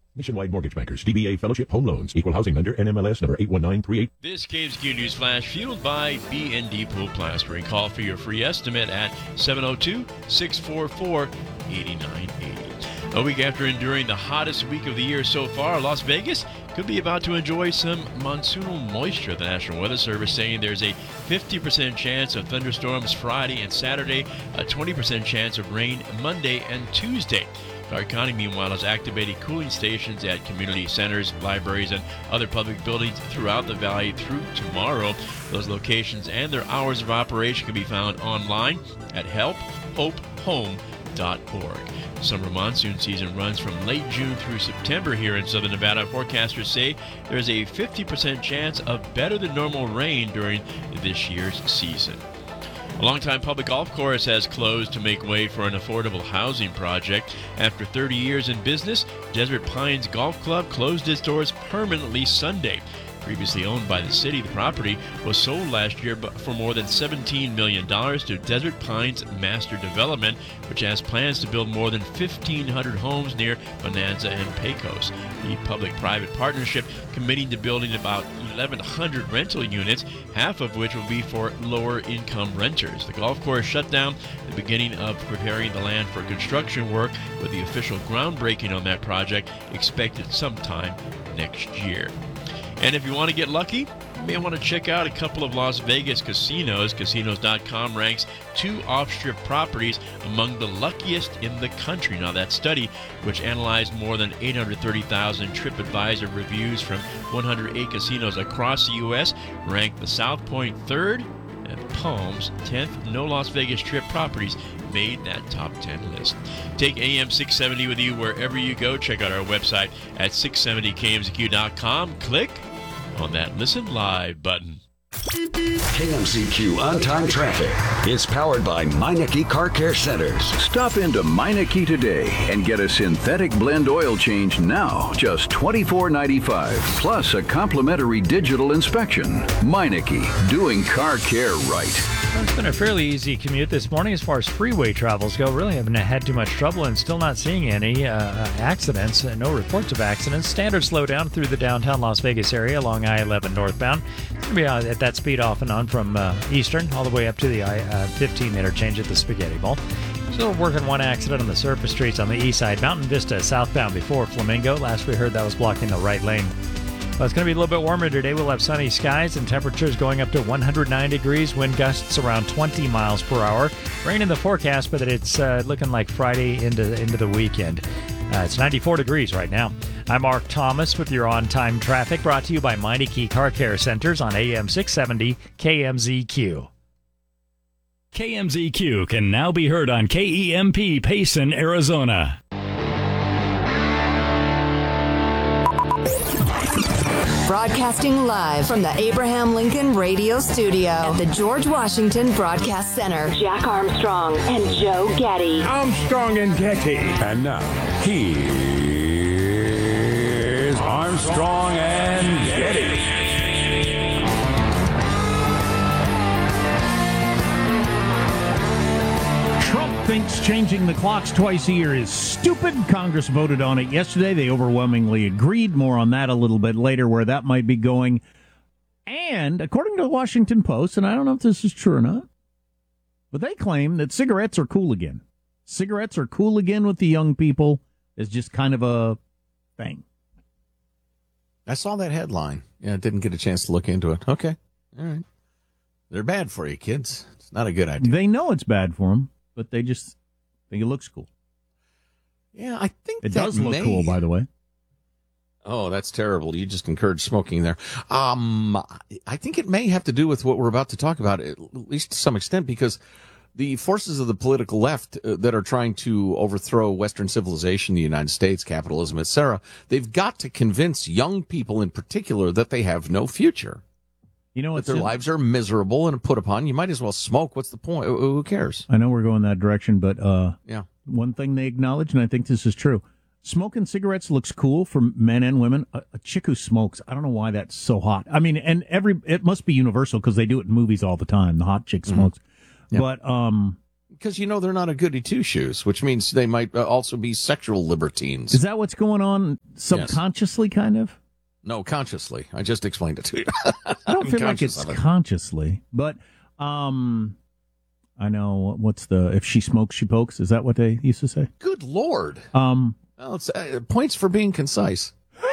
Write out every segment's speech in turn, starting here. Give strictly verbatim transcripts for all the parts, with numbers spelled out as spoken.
Nationwide Mortgage Bankers, D B A Fellowship Home Loans, Equal Housing Lender, N M L S number eight one nine three eight. This K M Z Q News Flash fueled by B and D Pool Plastering. Call for your free estimate at seven oh two, six four four, eight nine eight zero. A week after enduring the hottest week of the year so far, Las Vegas could be about to enjoy some monsoonal moisture. The National Weather Service saying there's a fifty percent chance of thunderstorms Friday and Saturday, a twenty percent chance of rain Monday and Tuesday. Clark County, meanwhile, has activated cooling stations at community centers, libraries, and other public buildings throughout the valley through tomorrow. Those locations and their hours of operation can be found online at help hope home dot org. The summer monsoon season runs from late June through September here in southern Nevada. Forecasters say there's a fifty percent chance of better than normal rain during this year's season. A longtime public golf course has closed to make way for an affordable housing project. After thirty years in business, Desert Pines Golf Club closed its doors permanently Sunday. Previously owned by the city, the property was sold last year for more than seventeen million dollars to Desert Pines Master Development, which has plans to build more than fifteen hundred homes near Bonanza and Pecos. The public-private partnership committing to building about eleven hundred rental units, half of which will be for lower-income renters. The golf course shut down at the beginning of preparing the land for construction work, with the official groundbreaking on that project expected sometime next year. And if you want to get lucky, you may want to check out a couple of Las Vegas casinos. Casinos dot com ranks two off-strip properties among the luckiest in the country. Now, that study, which analyzed more than eight hundred thirty thousand TripAdvisor reviews from one hundred eight casinos across the U S, ranked the South Point third and Palms tenth. No Las Vegas Strip properties made that top ten list. Take A M six seventy with you wherever you go. Check out our website at six seventy K M Z Q dot com. Click on that Listen Live button. K M Z Q On Time Traffic is powered by Meineke Car Care Centers. Stop into Meineke today and get a synthetic blend oil change now, just twenty-four ninety-five, plus a complimentary digital inspection. Meineke, doing car care right. Well, it's been a fairly easy commute this morning as far as freeway travels go. Really haven't had too much trouble and still not seeing any uh, accidents. Uh, no reports of accidents. Standard slowdown through the downtown Las Vegas area along I eleven northbound. It's going to be uh, at that speed off and on from uh, Eastern all the way up to the I fifteen interchange at the Spaghetti Bowl. Still working one accident on the surface streets on the east side. Mountain Vista southbound before Flamingo. Last we heard that was blocking the right lane. Well, it's going to be a little bit warmer today. We'll have sunny skies and temperatures going up to one hundred nine degrees. Wind gusts around twenty miles per hour. Rain in the forecast, but it's uh, looking like Friday into, into the weekend. Uh, it's ninety-four degrees right now. I'm Mark Thomas with your on-time traffic, brought to you by Meineke Car Care Centers on A M six seventy K M Z Q. K M Z Q can now be heard on K E M P Payson, Arizona. Broadcasting live from the Abraham Lincoln Radio Studio at the George Washington Broadcast Center. Jack Armstrong and Joe Getty. Armstrong and Getty. And now, here's Armstrong and Getty. Trump thinks changing the clocks twice a year is stupid. Congress voted on it yesterday. They overwhelmingly agreed. More on that a little bit later, where that might be going. And according to the Washington Post, and I don't know if this is true or not, but they claim that cigarettes are cool again. Cigarettes are cool again with the young people. It's just kind of a thing. I saw that headline. Yeah, I didn't get a chance to look into it. Okay. All right. They're bad for you, kids. It's not a good idea. They know it's bad for them, but they just think it looks cool. Yeah, I think it that does look may... cool, by the way. Oh, that's terrible. You just encourage smoking there. Um, I think it may have to do with what we're about to talk about, at least to some extent, because the forces of the political left uh, that are trying to overthrow Western civilization, the United States, capitalism, et cetera, they've got to convince young people in particular that they have no future. You know, that their lives are miserable and put upon. You might as well smoke. What's the point? Who cares? I know we're going that direction, but uh, yeah. One thing they acknowledge, and I think this is true, smoking cigarettes looks cool for men and women. A, a chick who smokes, I don't know why that's so hot. I mean, and every it must be universal because they do it in movies all the time. The hot chick smokes. Mm-hmm. Yep. But um, Because, you know, they're not a goody two-shoes, which means they might uh, also be sexual libertines. Is that what's going on subconsciously, yes. kind of? No, consciously. I just explained it to you. I don't feel like it's it. consciously, but um, I know what's the, if she smokes, she pokes. Is that what they used to say? Good Lord. Um, well, it's uh, points for being concise.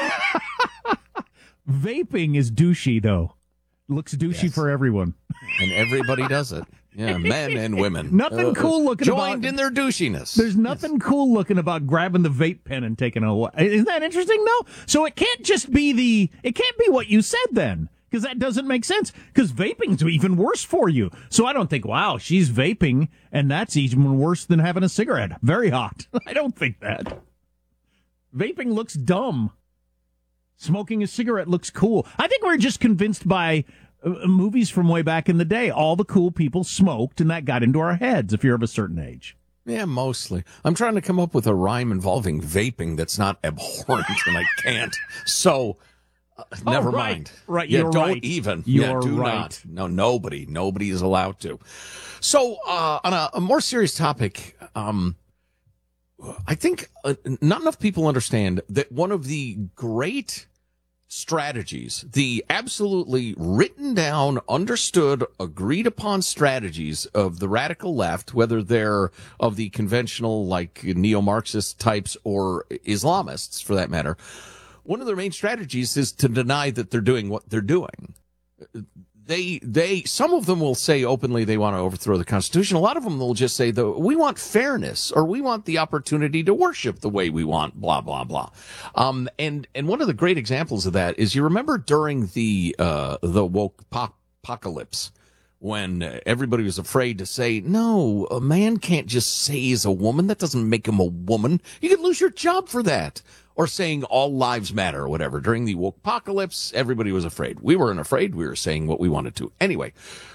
Vaping is douchey, though. Looks douchey yes. for everyone. And everybody does it. Yeah, men and women. Nothing uh, cool looking joined about, in their douchiness. There's nothing yes. cool looking about grabbing the vape pen and taking it away. Isn't that interesting, though? So it can't just be the, it can't be what you said then, because that doesn't make sense, because vaping's even worse for you. So I don't think, wow, she's vaping, and that's even worse than having a cigarette. Very hot. I don't think that. Vaping looks dumb. Smoking a cigarette looks cool. I think we're just convinced by uh, movies from way back in the day. All the cool people smoked, and that got into our heads if you're of a certain age. Yeah, mostly. I'm trying to come up with a rhyme involving vaping that's not abhorrent, and I can't. So, uh, oh, never right. mind. Right, yeah, you're don't right. even. You're yeah, do right. not. No, nobody. Nobody is allowed to. So, uh, on a, a more serious topic, um, I think uh, not enough people understand that one of the great strategies, the absolutely written down, understood, agreed upon strategies of the radical left, whether they're of the conventional, like neo-Marxist types or Islamists for that matter, one of their main strategies is to deny that they're doing what they're doing. They, they, some of them will say openly they want to overthrow the Constitution. A lot of them will just say, though, we want fairness, or we want the opportunity to worship the way we want, blah, blah, blah. Um, and, and one of the great examples of that is, you remember during the, uh, the woke apocalypse, when everybody was afraid to say, no, a man can't just say he's a woman. That doesn't make him a woman. You could lose your job for that. Or saying all lives matter or whatever. During the woke apocalypse, everybody was afraid. We weren't afraid. We were saying what we wanted to. Anyway,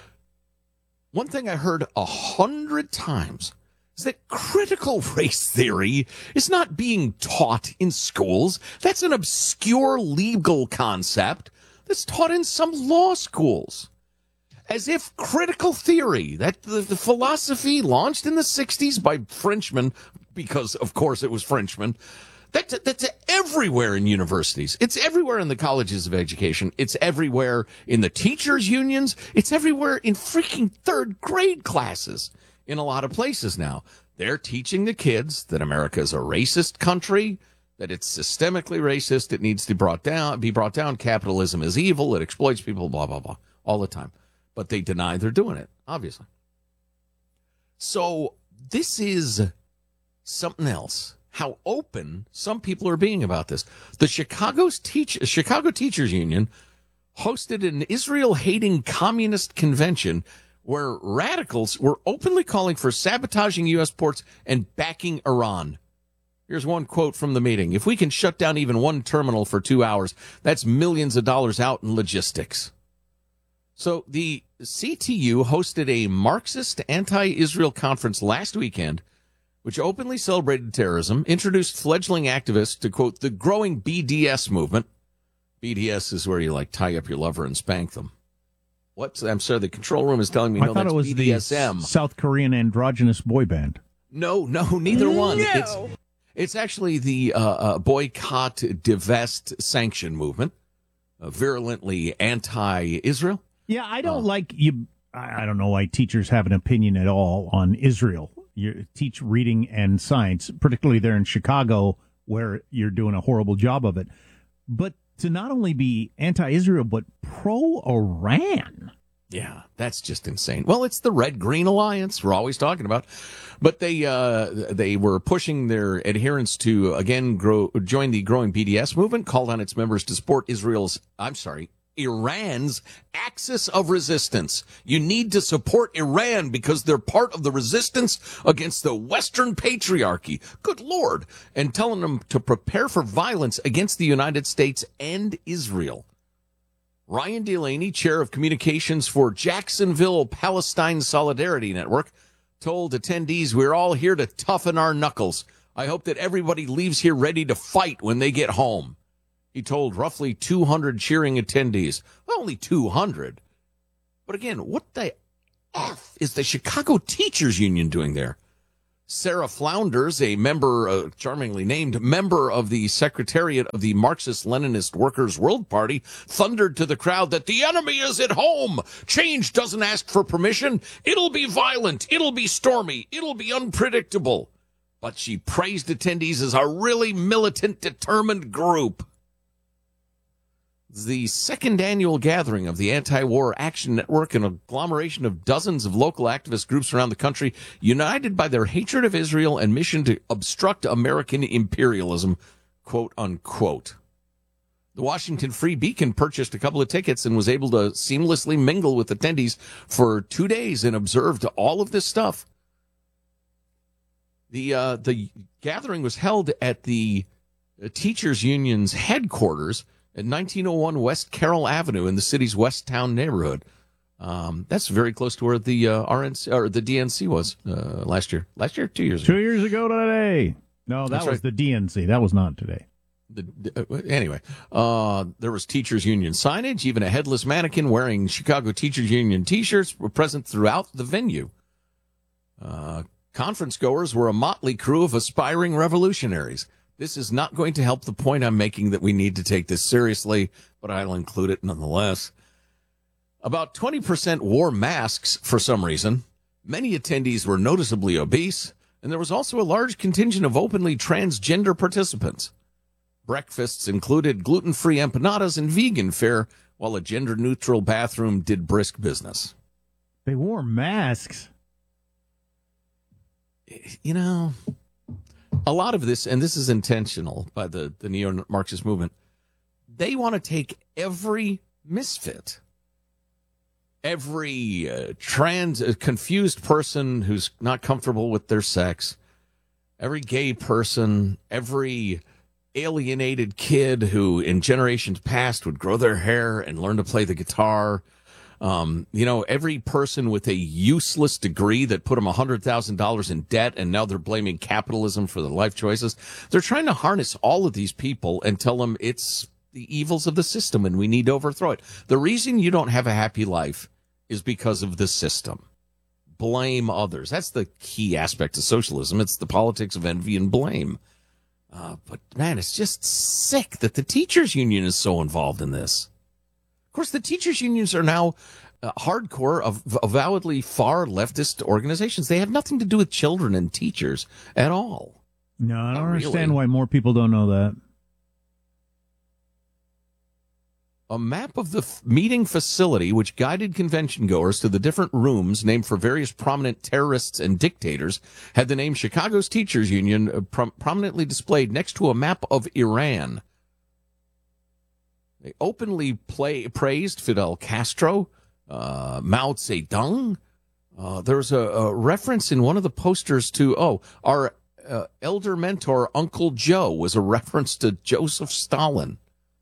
one thing I heard a hundred times is that critical race theory is not being taught in schools. That's an obscure legal concept that's taught in some law schools. As if critical theory, that the, the philosophy launched in the sixties by Frenchmen, because of course it was Frenchmen, That's, that's everywhere in universities. It's everywhere in the colleges of education. It's everywhere in the teachers' unions. It's everywhere in freaking third grade classes in a lot of places now. They're teaching the kids that America is a racist country, that it's systemically racist. It needs to brought down, be brought down. Capitalism is evil. It exploits people, blah, blah, blah, all the time. But they deny they're doing it, obviously. So this is something else. How open some people are being about this. The Chicago's teach, Chicago Teachers Union hosted an Israel-hating communist convention where radicals were openly calling for sabotaging U S ports and backing Iran. Here's one quote from the meeting. If we can shut down even one terminal for two hours, that's millions of dollars out in logistics. So the C T U hosted a Marxist anti-Israel conference last weekend, which openly celebrated terrorism, introduced fledgling activists to, quote, the growing B D S movement. B D S is where you, like, tie up your lover and spank them. What? I'm sorry, the control room is telling me, I no, thought that's it was B D S M. The South Korean androgynous boy band. No, no, neither one. No. It's, it's actually the uh, uh, boycott, divest, sanction movement, uh, virulently anti-Israel. Yeah, I don't uh, like you. I don't know why teachers have an opinion at all on Israel. You teach reading and science, particularly there in Chicago, where you're doing a horrible job of it. But to not only be anti-Israel, but pro-Iran. Yeah, that's just insane. Well, it's the Red-Green Alliance we're always talking about. But they uh, they were pushing their adherents to, again, grow, join the growing B D S movement, called on its members to support Israel's, I'm sorry, Iran's axis of resistance. You need to support Iran because they're part of the resistance against the Western patriarchy. Good Lord. And telling them to prepare for violence against the United States and Israel. Ryan Delaney, chair of communications for Jacksonville Palestine Solidarity Network, told attendees, we're all here to toughen our knuckles. I hope that everybody leaves here ready to fight when they get home. He told roughly two hundred cheering attendees. Well, only two hundred. But again, what the F is the Chicago Teachers Union doing there? Sarah Flounders, a member, uh, charmingly named member of the Secretariat of the Marxist-Leninist Workers' World Party, thundered to the crowd that the enemy is at home. Change doesn't ask for permission. It'll be violent. It'll be stormy. It'll be unpredictable. But she praised attendees as a really militant, determined group. The second annual gathering of the Anti-War Action Network, an agglomeration of dozens of local activist groups around the country, united by their hatred of Israel and mission to obstruct American imperialism, quote unquote. The Washington Free Beacon purchased a couple of tickets and was able to seamlessly mingle with attendees for two days and observed all of this stuff. The uh, the gathering was held at the Teachers Union's headquarters at nineteen oh one West Carroll Avenue in the city's West Town neighborhood. Um, that's very close to where the uh, R N C or the D N C was uh, last year. Last year, two years ago. Two years ago today. No, that That's was right. the D N C. That was not today. The, uh, anyway, uh, there was Teachers Union signage. Even a headless mannequin wearing Chicago Teachers Union T-shirts were present throughout the venue. Uh, conference goers were a motley crew of aspiring revolutionaries. This is not going to help the point I'm making that we need to take this seriously, but I'll include it nonetheless. About twenty percent wore masks for some reason. Many attendees were noticeably obese, and there was also a large contingent of openly transgender participants. Breakfasts included gluten-free empanadas and vegan fare, while a gender-neutral bathroom did brisk business. They wore masks. You know, a lot of this, and this is intentional by the, the neo-Marxist movement, they want to take every misfit, every uh, trans, uh, confused person who's not comfortable with their sex, every gay person, every alienated kid who in generations past would grow their hair and learn to play the guitar, Um, you know, every person with a useless degree that put them one hundred thousand dollars in debt and now they're blaming capitalism for their life choices. They're trying to harness all of these people and tell them it's the evils of the system and we need to overthrow it. The reason you don't have a happy life is because of the system. Blame others. That's the key aspect of socialism. It's the politics of envy and blame. Uh, but, man, it's just sick that the teachers union is so involved in this. Of course, the teachers unions are now uh, hardcore, of avowedly far leftist organizations. They have nothing to do with children and teachers at all. No, I don't Not understand really. why more people don't know that. A map of the f- meeting facility, which guided convention goers to the different rooms named for various prominent terrorists and dictators, had the name Chicago's Teachers Union uh, prom- prominently displayed next to a map of Iran. They openly play, praised Fidel Castro, uh, Mao Zedong. Uh, there's a, a reference in one of the posters to, oh, our uh, elder mentor, Uncle Joe, was a reference to Joseph Stalin.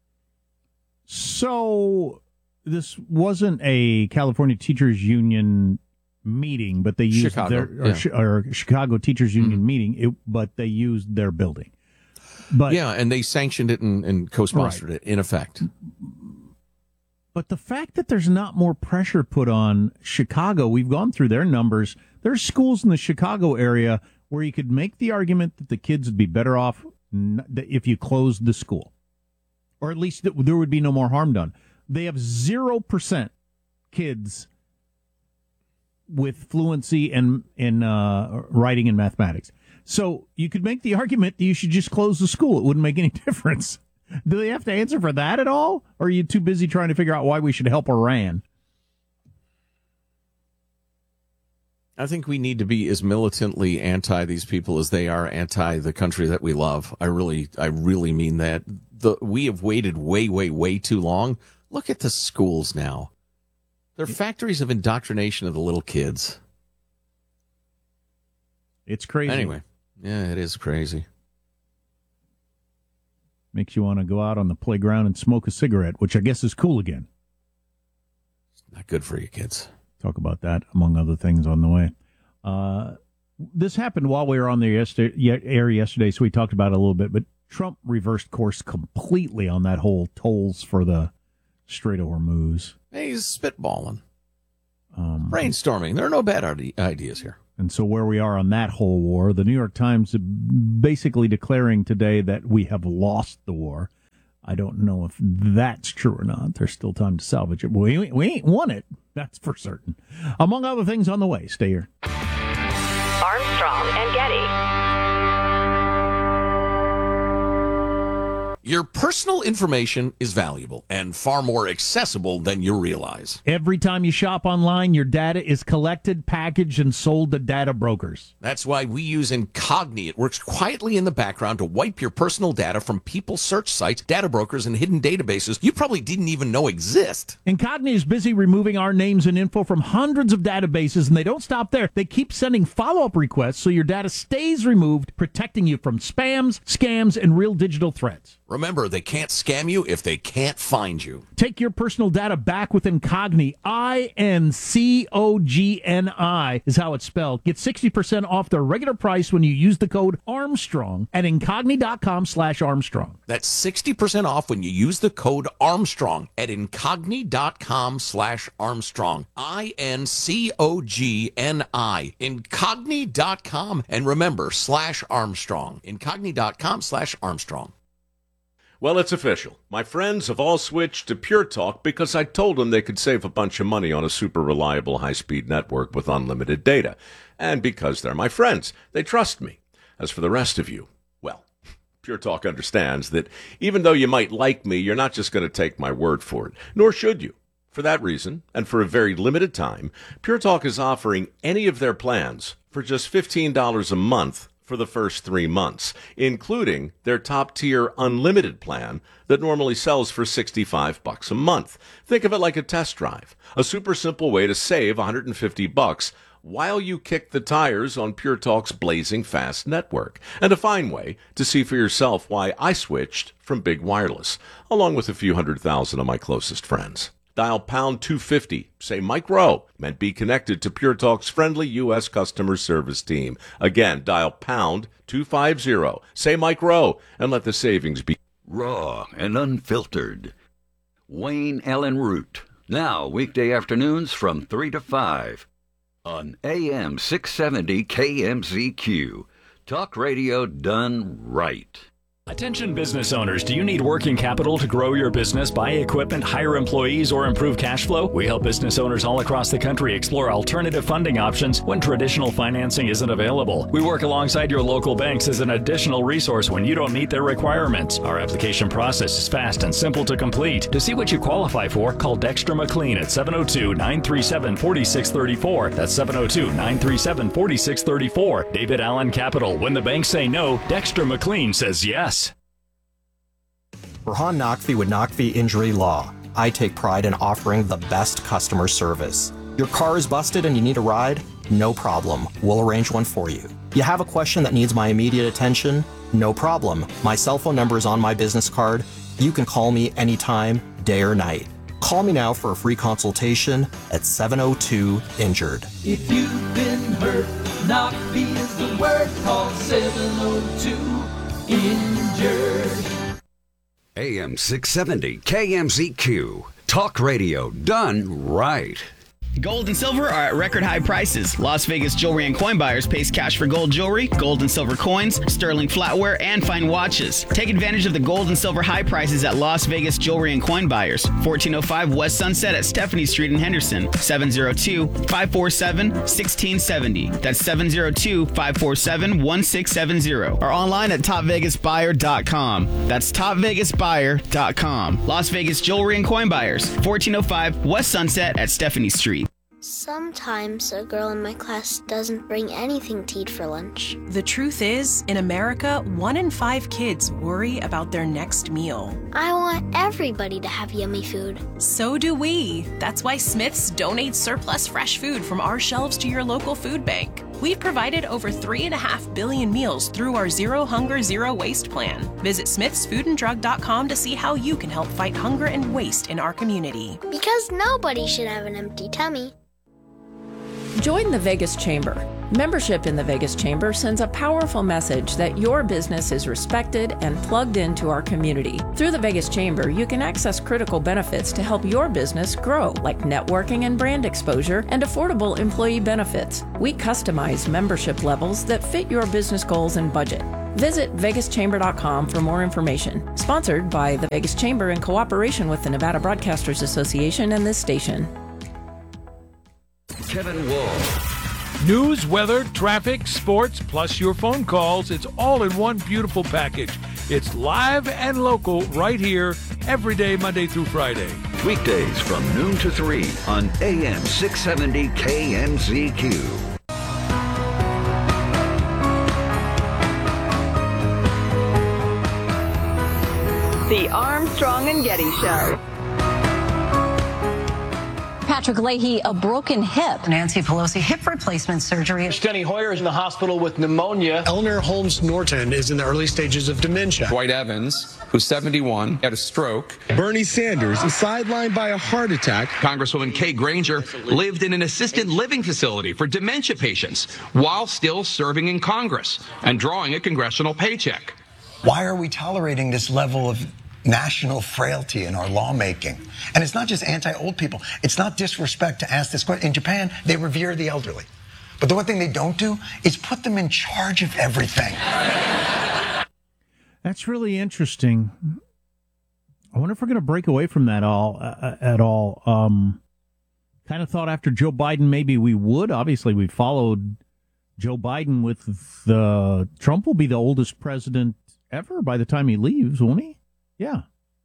So this wasn't a California Teachers Union meeting, but they used Chicago, their or, yeah. Chi- or Chicago Teachers Union Mm-hmm. meeting, it, but they used their building. But yeah, and they sanctioned it and, and co-sponsored Right. it, in effect. But the fact that there's not more pressure put on Chicago, we've gone through their numbers. There's schools in the Chicago area where you could make the argument that the kids would be better off n- if you closed the school, or at least that there would be no more harm done. They have zero percent kids with fluency in in uh, writing and mathematics. So you could make the argument that you should just close the school. It wouldn't make any difference. Do they have to answer for that at all? Or are you too busy trying to figure out why we should help Iran? I think we need to be as militantly anti these people as they are anti the country that we love. I really, I really mean that. The, we have waited way, way, way too long. Look at the schools now. They're factories of indoctrination of the little kids. It's crazy. Anyway, yeah, it is crazy. Makes you want to go out on the playground and smoke a cigarette, which I guess is cool again. Not good for you kids. Talk about that, among other things, on the way. Uh, this happened while we were on the yesterday, air yesterday, so we talked about it a little bit, but Trump reversed course completely on that whole tolls for the Strait of Hormuz. Hey, he's spitballing. Um, Brainstorming. There are no bad ideas here. And so where we are on that whole war, the New York Times basically declaring today that we have lost the war. I don't know if that's true or not. There's still time to salvage it. We, we ain't won it. That's for certain. Among other things on the way. Stay here. Armstrong and Getty. Your personal information is valuable and far more accessible than you realize. Every time you shop online, your data is collected, packaged, and sold to data brokers. That's why we use Incogni. It works quietly in the background to wipe your personal data from people's search sites, data brokers, and hidden databases you probably didn't even know exist. Incogni is busy removing our names and info from hundreds of databases, and they don't stop there. They keep sending follow-up requests so your data stays removed, protecting you from spams, scams, and real digital threats. Remember, they can't scam you if they can't find you. Take your personal data back with Incogni. I N C O G N I is how it's spelled. Get sixty percent off their regular price when you use the code Armstrong at incogni.com slash Armstrong. That's sixty percent off when you use the code Armstrong at incogni.com slash Armstrong. I N C O G N I. Incogni dot com. And remember, slash Armstrong. Incogni.com slash Armstrong. Well, it's official. My friends have all switched to Pure Talk because I told them they could save a bunch of money on a super reliable high-speed network with unlimited data. And because they're my friends, they trust me. As for the rest of you, well, Pure Talk understands that even though you might like me, you're not just going to take my word for it, nor should you. For that reason, and for a very limited time, Pure Talk is offering any of their plans for just fifteen dollars a month for the first three months, including their top-tier unlimited plan that normally sells for sixty-five bucks a month. Think of it like a test drive, a super simple way to save one hundred fifty bucks while you kick the tires on Pure Talk's blazing fast network, and a fine way to see for yourself why I switched from Big Wireless, along with a few hundred thousand of my closest friends. Dial pound two fifty, say Mike Rowe, and be connected to Pure Talk's friendly U S customer service team. Again, dial pound two fifty, say Mike Rowe, and let the savings be raw and unfiltered. Wayne Allen Root, now weekday afternoons from three to five on A M six seventy K M Z Q. Talk radio done right. Attention business owners, do you need working capital to grow your business, buy equipment, hire employees, or improve cash flow? We help business owners all across the country explore alternative funding options when traditional financing isn't available. We work alongside your local banks as an additional resource when you don't meet their requirements. Our application process is fast and simple to complete. To see what you qualify for, call Dexter McLean at seven oh two, nine three seven, four six three four. That's seven oh two, nine three seven, four six three four. David Allen Capital. When the banks say no, Dexter McLean says yes. Burhan Naqvi with Naqvi Injury Law. I take pride in offering the best customer service. Your car is busted and you need a ride? No problem. We'll arrange one for you. You have a question that needs my immediate attention? No problem. My cell phone number is on my business card. You can call me anytime, day or night. Call me now for a free consultation at seven oh two injured. If you've been hurt, Naqvi is the word. Call seven oh two injured. A M six seventy K M Z Q. Talk radio done right. Gold and silver are at record high prices. Las Vegas Jewelry and Coin Buyers pays cash for gold jewelry, gold and silver coins, sterling flatware, and fine watches. Take advantage of the gold and silver high prices at Las Vegas Jewelry and Coin Buyers. fourteen oh five West Sunset at Stephanie Street in Henderson. seven oh two, five four seven, one six seven oh. That's seven oh two, five four seven, one six seven oh. Or online at top vegas buyer dot com. That's top vegas buyer dot com. Las Vegas Jewelry and Coin Buyers. fourteen oh five West Sunset at Stephanie Street. Sometimes a girl in my class doesn't bring anything to eat for lunch. The truth is, in America, one in five kids worry about their next meal. I want everybody to have yummy food. So do we. That's why Smith's donates surplus fresh food from our shelves to your local food bank. We've provided over three and a half billion meals through our Zero Hunger, Zero Waste plan. Visit smiths food and drug dot com to see how you can help fight hunger and waste in our community. Because nobody should have an empty tummy. Join the Vegas Chamber. Membership in the Vegas Chamber sends a powerful message that your business is respected and plugged into our community. Through the Vegas Chamber, you can access critical benefits to help your business grow, like networking and brand exposure and affordable employee benefits. We customize membership levels that fit your business goals and budget. Visit vegas chamber dot com for more information. Sponsored by the Vegas Chamber in cooperation with the Nevada Broadcasters Association and this station. Kevin Wall. News, weather, traffic, sports, plus your phone calls. It's all in one beautiful package. It's live and local right here every day, Monday through Friday. Weekdays from noon to three on A M six seventy K M Z Q. The Armstrong and Getty Show. Patrick Leahy, a broken hip. Nancy Pelosi, hip replacement surgery. Steny Hoyer is in the hospital with pneumonia. Eleanor Holmes Norton is in the early stages of dementia. Dwight Evans, who's seventy-one, had a stroke. Bernie Sanders is sidelined by a heart attack. Congresswoman Kay Granger lived in an assisted living facility for dementia patients while still serving in Congress and drawing a congressional paycheck. Why are we tolerating this level of national frailty in our lawmaking? And it's not just anti-old people. It's not disrespect to ask this question. In Japan, they revere the elderly. But the one thing they don't do is put them in charge of everything. That's really interesting. I wonder if we're going to break away from that all uh, at all. Um, kind of thought after Joe Biden maybe we would. Obviously, we followed Joe Biden with the Trump will be the oldest president ever by the time he leaves, won't he? Yeah.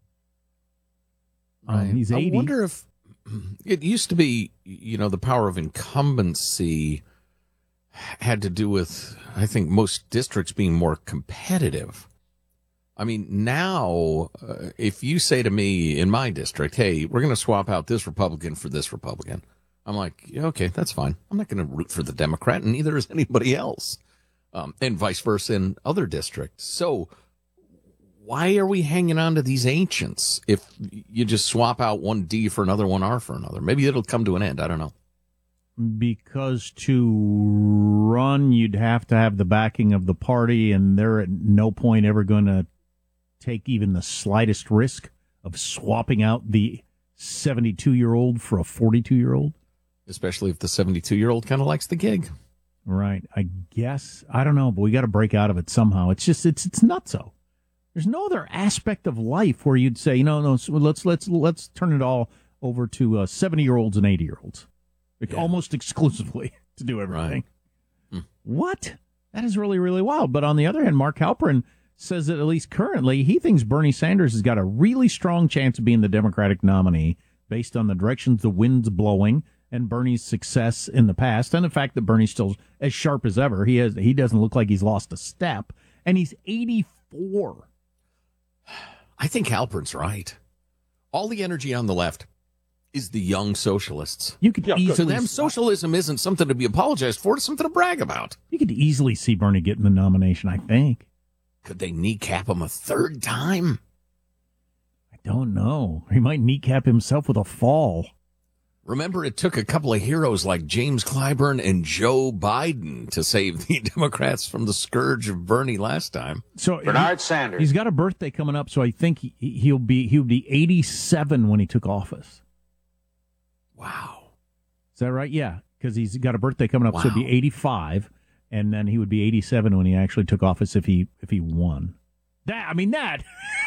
Right. Um, he's eighty. I wonder if it used to be, you know, the power of incumbency had to do with, I think, most districts being more competitive. I mean, now, uh, if you say to me in my district, hey, we're going to swap out this Republican for this Republican, I'm like, yeah, okay, that's fine. I'm not going to root for the Democrat, and neither is anybody else. Um, and vice versa in other districts. So why are we hanging on to these ancients if you just swap out one D for another, one R for another? Maybe it'll come to an end. I don't know. Because to run, you'd have to have the backing of the party, and they're at no point ever going to take even the slightest risk of swapping out the seventy-two-year-old for a forty-two-year-old. Especially if the seventy-two-year-old kind of likes the gig. Right. I guess. I don't know, but we got to break out of it somehow. It's just, it's it's nutso. There's no other aspect of life where you'd say, you know, no, so let's let's let's turn it all over to uh, seventy-year-olds and eighty-year-olds, like yeah. almost exclusively to do everything. Right. Hmm. What? That is really, really wild. But on the other hand, Mark Halperin says that at least currently, he thinks Bernie Sanders has got a really strong chance of being the Democratic nominee based on the directions the wind's blowing and Bernie's success in the past, and the fact that Bernie's still as sharp as ever. He has he doesn't look like he's lost a step, and he's eighty-four. I think Halperin's right. All the energy on the left is the young socialists. You could yeah, easily to them, socialism isn't something to be apologized for; it's something to brag about. You could easily see Bernie getting the nomination. I think. Could they kneecap him a third time? I don't know. He might kneecap himself with a fall. Remember, it took a couple of heroes like James Clyburn and Joe Biden to save the Democrats from the scourge of Bernie last time. So Bernard he, Sanders. He's got a birthday coming up, so I think he, he'll be he'll be eighty-seven when he took office. Wow, is that right? Yeah, because he's got a birthday coming up, wow. so he'd be eighty-five, and then he would be eighty-seven when he actually took office if he if he won. That I mean that.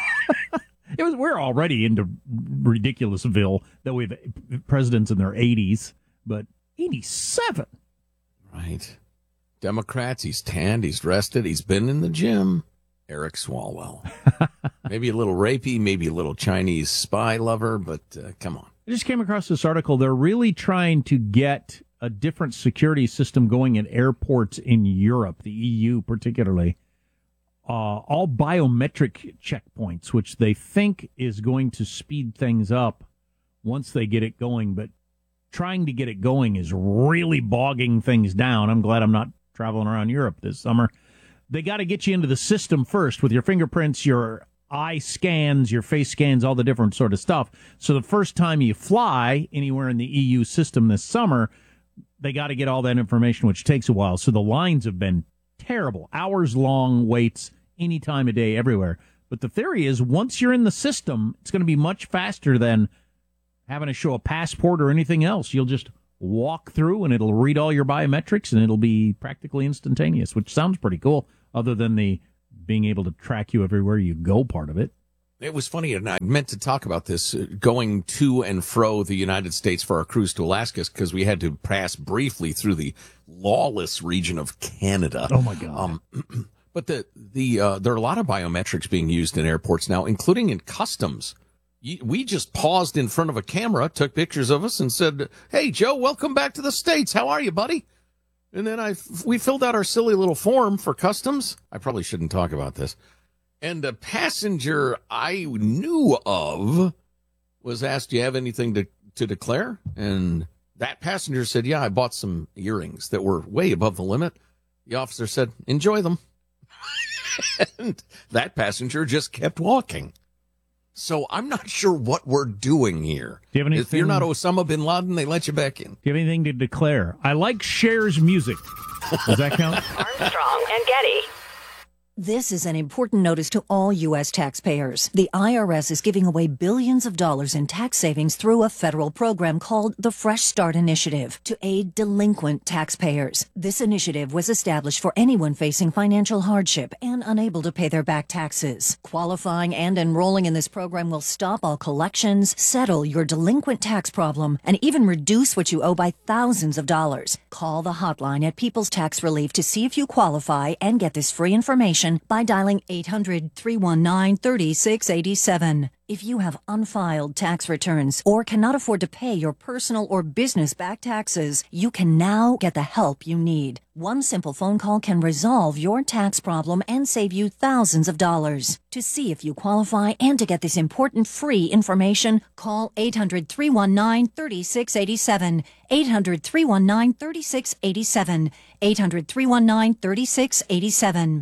It was. We're already into Ridiculousville that we have presidents in their eighties, but eighty-seven. Right. Democrats, he's tanned, he's rested, he's been in the gym. Eric Swalwell. Maybe a little rapey, maybe a little Chinese spy lover, but uh, come on. I just came across this article. They're really trying to get a different security system going at airports in Europe, the E U particularly. Uh, all biometric checkpoints, which they think is going to speed things up once they get it going. But trying to get it going is really bogging things down. I'm glad I'm not traveling around Europe this summer. They got to get you into the system first with your fingerprints, your eye scans, your face scans, all the different sort of stuff. So the first time you fly anywhere in the E U system this summer, they got to get all that information, which takes a while. So the lines have been terrible, hours long waits any time of day everywhere. But the theory is once you're in the system, it's going to be much faster than having to show a passport or anything else. You'll just walk through and it'll read all your biometrics and it'll be practically instantaneous, which sounds pretty cool, other than the being able to track you everywhere you go part of it. It was funny, and I meant to talk about this, uh, going to and fro the United States for our cruise to Alaska, because we had to pass briefly through the lawless region of Canada. Oh, my God. Um, but the the uh, there are a lot of biometrics being used in airports now, including in customs. We just paused in front of a camera, took pictures of us, and said, "Hey, Joe, welcome back to the States. How are you, buddy?" And then I we filled out our silly little form for customs. I probably shouldn't talk about this. And a passenger I knew of was asked, "Do you have anything to, to declare?" And that passenger said, "Yeah, I bought some earrings that were way above the limit." The officer said, "Enjoy them." And that passenger just kept walking. So I'm not sure what we're doing here. Do you have anything, if you're not Osama bin Laden, they let you back in. Do you have anything to declare? I like Cher's music. Does that count? Armstrong and Getty. This is an important notice to all U S taxpayers. The I R S is giving away billions of dollars in tax savings through a federal program called the Fresh Start Initiative to aid delinquent taxpayers. This initiative was established for anyone facing financial hardship and unable to pay their back taxes. Qualifying and enrolling in this program will stop all collections, settle your delinquent tax problem, and even reduce what you owe by thousands of dollars. Call the hotline at People's Tax Relief to see if you qualify and get this free information by dialing eight hundred, three one nine, three six eight seven. If you have unfiled tax returns or cannot afford to pay your personal or business back taxes, you can now get the help you need. One simple phone call can resolve your tax problem and save you thousands of dollars. To see if you qualify and to get this important free information, call eight hundred, three one nine, three six eight seven, eight hundred, three one nine, three six eight seven, eight hundred, three one nine, three six eight seven.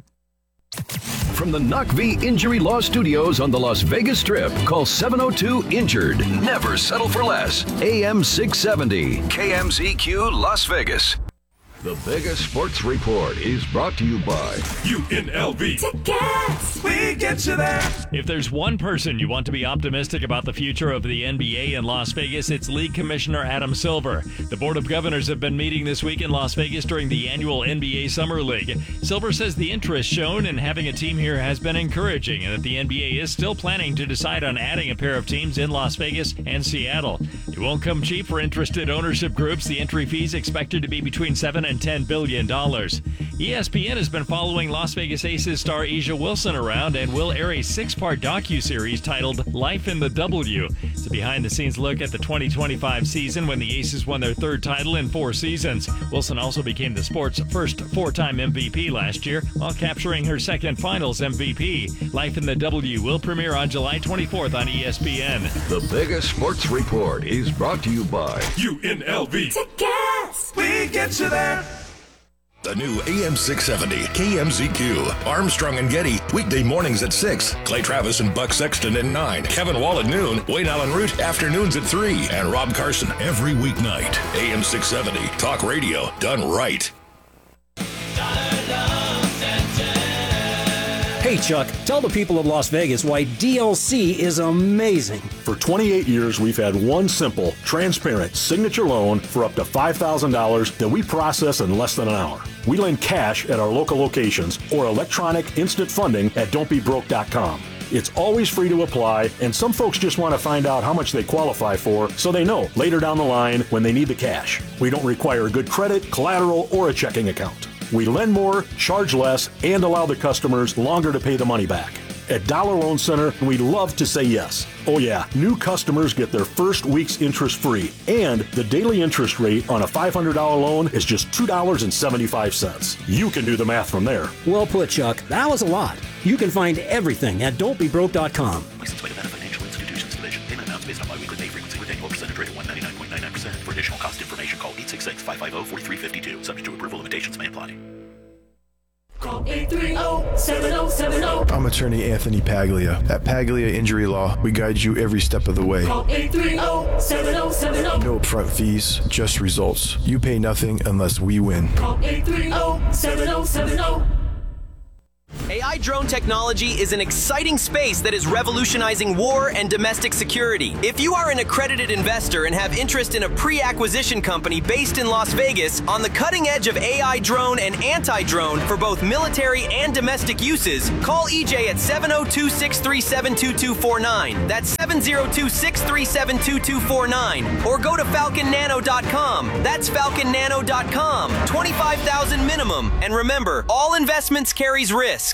From the Knock V Injury Law Studios on the Las Vegas Strip, call seven oh two injured. Never settle for less. A M six seventy, K M Z Q Las Vegas. The Vegas Sports Report is brought to you by U N L V. Tickets! We get you there. If there's one person you want to be optimistic about the future of the N B A in Las Vegas, it's League Commissioner Adam Silver. The Board of Governors have been meeting this week in Las Vegas during the annual N B A Summer League. Silver says the interest shown in having a team here has been encouraging and that the N B A is still planning to decide on adding a pair of teams in Las Vegas and Seattle. It won't come cheap for interested ownership groups. The entry fees expected to be between seven and ten billion dollars. E S P N has been following Las Vegas Aces star A'ja Wilson around and will air a six-part docuseries titled Life in the W. It's a behind-the-scenes look at the twenty twenty-five season when the Aces won their third title in four seasons. Wilson also became the sport's first four-time M V P last year while capturing her second finals M V P. Life in the W will premiere on July twenty-fourth on E S P N. The Vegas Sports Report is brought to you by U N L V. Tickets! We get you there. The new A M six seventy K M Z Q. Armstrong and Getty, weekday mornings at six. Clay Travis and Buck Sexton at nine. Kevin Wall at noon. Wayne Allen Root, afternoons at three. And Rob Carson every weeknight. A M six seventy, talk radio done right. Hey, Chuck, tell the people of Las Vegas why D L C is amazing. For twenty-eight years, we've had one simple, transparent signature loan for up to five thousand dollars that we process in less than an hour. We lend cash at our local locations or electronic instant funding at don't be broke dot com. It's always free to apply, and some folks just want to find out how much they qualify for so they know later down the line when they need the cash. We don't require good credit, collateral, or a checking account. We lend more, charge less, and allow the customers longer to pay the money back. At Dollar Loan Center, we love to say yes. Oh yeah, new customers get their first week's interest free, and the daily interest rate on a five hundred dollars loan is just two dollars and seventy-five cents. You can do the math from there. Well put, Chuck. That was a lot. You can find everything at don't be broke dot com. Licensed by Nevada Financial Institutions Division. Payment amounts based on biweekly pay frequency with annual percentage rate of one ninety-nine point nine nine percent. For additional cost information, call eight six six, five five zero, four three five two. Subject to approval, limitations may apply. Call eight three zero, seven zero seven zero. I'm attorney Anthony Paglia. At Paglia Injury Law, we guide you every step of the way. Call eight three zero, seven zero seven zero. No upfront fees, just results. You pay nothing unless we win. Call eight three zero, seven zero seven zero. A I drone technology is an exciting space that is revolutionizing war and domestic security. If you are an accredited investor and have interest in a pre-acquisition company based in Las Vegas on the cutting edge of A I drone and anti-drone for both military and domestic uses, call E J at seven oh two, six three seven, two two four nine. That's seven oh two, six three seven, two two four nine. Or go to falcon nano dot com. That's falcon nano dot com. twenty-five thousand dollars minimum. And remember, all investments carries risk.